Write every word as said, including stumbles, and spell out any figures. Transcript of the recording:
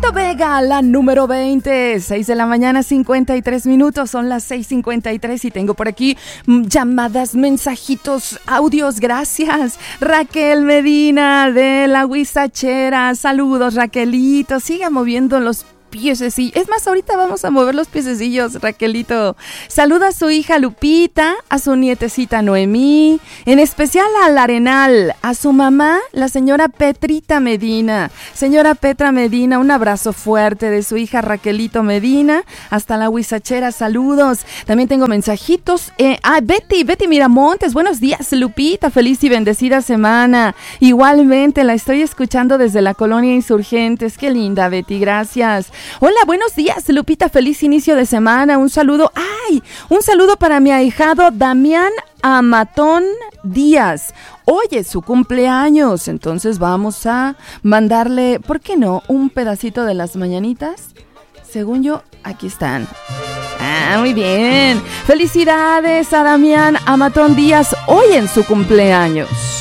Rocío Vega, la número veinte, seis de la mañana, cincuenta y tres minutos, son las seis cincuenta y tres y tengo por aquí llamadas, mensajitos, audios, gracias. Raquel Medina de la Huizachera, saludos Raquelito, siga moviendo los piececillos. Es más, ahorita vamos a mover los piececillos, Raquelito. Saluda a su hija Lupita, a su nietecita Noemí, en especial al Arenal, a su mamá, la señora Petrita Medina. Señora Petra Medina, un abrazo fuerte de su hija Raquelito Medina, hasta la Huizachera, saludos. También tengo mensajitos. Eh, ah, Betty, Betty Miramontes, buenos días, Lupita, feliz y bendecida semana. Igualmente, la estoy escuchando desde la Colonia Insurgentes. Qué linda, Betty, gracias. Hola, buenos días, Lupita, feliz inicio de semana, un saludo, ¡ay! Un saludo para mi ahijado Damián Amatón Díaz. Hoy es su cumpleaños, entonces vamos a mandarle, ¿por qué no?, un pedacito de las mañanitas. Según yo, aquí están. Ah, muy bien. Felicidades a Damián Amatón Díaz, hoy en su cumpleaños.